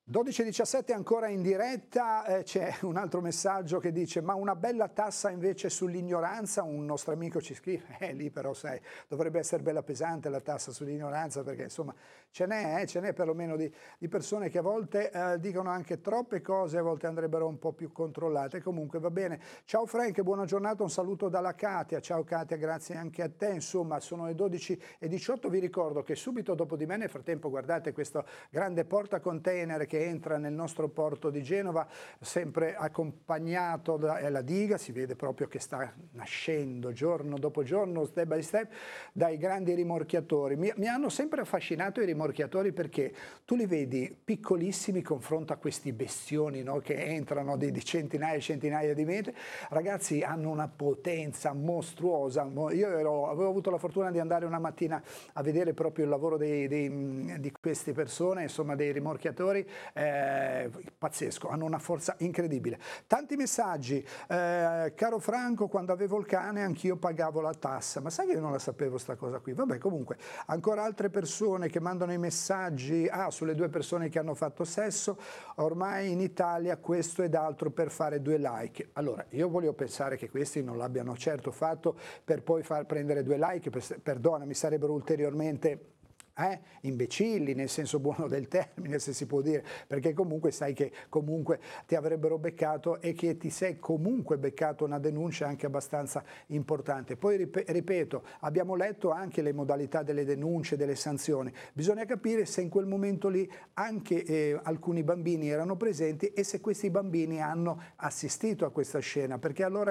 12:17 ancora in diretta, c'è un altro messaggio che dice ma una bella tassa invece sull'ignoranza, un nostro amico ci scrive, lì però sai, dovrebbe essere bella pesante la tassa sull'ignoranza perché insomma ce n'è perlomeno di persone che a volte dicono anche troppe cose, a volte andrebbero un po' più controllate, comunque va bene. Ciao Frank, buona giornata, un saluto dalla Katia, ciao Katia, grazie anche a te, insomma sono le 12:18, vi ricordo che subito dopo di me, nel frattempo guardate questo grande porta container che entra nel nostro porto di Genova, sempre accompagnato dalla diga, si vede proprio che sta nascendo giorno dopo giorno, step by step, dai grandi rimorchiatori. Mi hanno sempre affascinato i rimorchiatori perché tu li vedi piccolissimi confronto a questi bestioni, no, che entrano di centinaia e centinaia di metri. Ragazzi, hanno una potenza mostruosa. Io avevo avuto la fortuna di andare una mattina a vedere proprio il lavoro di queste persone, insomma dei rimorchiatori, pazzesco, hanno una forza incredibile. Tanti messaggi, caro Franco, quando avevo il cane anch'io pagavo la tassa, ma sai che io non la sapevo sta cosa qui, vabbè comunque, ancora altre persone che mandano i messaggi, sulle due persone che hanno fatto sesso, ormai in Italia questo ed altro per fare 2 like, allora io voglio pensare che questi non l'abbiano certo fatto per poi far prendere 2 like, perdonami, sarebbero ulteriormente imbecilli nel senso buono del termine, se si può dire, perché comunque sai che comunque ti avrebbero beccato e che ti sei comunque beccato una denuncia anche abbastanza importante. Poi ripeto, abbiamo letto anche le modalità delle denunce, delle sanzioni, bisogna capire se in quel momento lì anche alcuni bambini erano presenti e se questi bambini hanno assistito a questa scena, perché allora